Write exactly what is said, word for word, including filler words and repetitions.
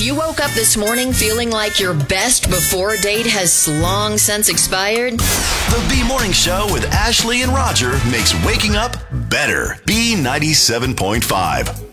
you woke up this morning feeling like your best before date has long since expired? The B Morning Show with Ashley and Roger makes waking up better. B ninety-seven point five.